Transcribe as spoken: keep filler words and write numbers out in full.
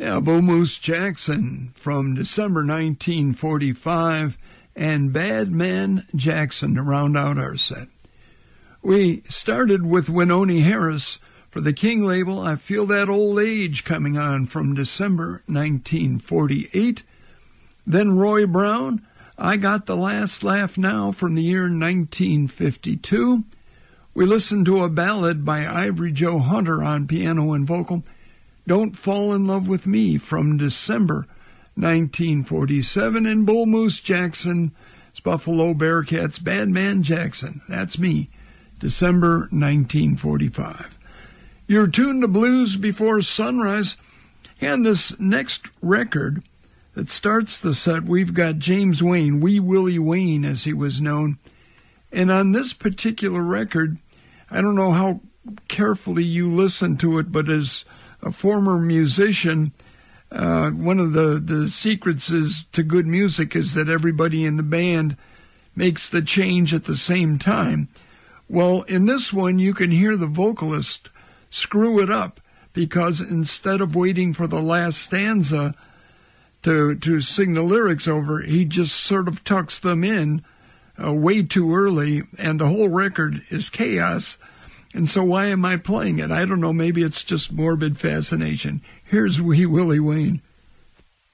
Yeah, Bull Moose Jackson from December nineteen forty-five and Bad Man Jackson to round out our set. We started with Wynonie Harris for the King label, I Feel That Old Age Coming On from December nineteen forty-eight. Then Roy Brown, I Got the Last Laugh Now from the year nineteen fifty-two. We listened to a ballad by Ivory Joe Hunter on piano and vocal, Don't Fall in Love with Me from December nineteen forty-seven. And Bull Moose Jackson's Buffalo Bearcats, Bad Man Jackson, that's me, December nineteen forty-five. You're tuned to Blues Before Sunrise, and this next record that starts the set, we've got James Wayne, Wee Willie Wayne as he was known. And on this particular record, I don't know how carefully you listen to it, but as a former musician, uh, one of the, the secrets is to good music is that everybody in the band makes the change at the same time. Well, in this one, you can hear the vocalist screw it up because instead of waiting for the last stanza to to sing the lyrics over, he just sort of tucks them in uh, way too early, and the whole record is chaos. And so why am I playing it? I don't know. Maybe it's just morbid fascination. Here's Wee Willie Wayne.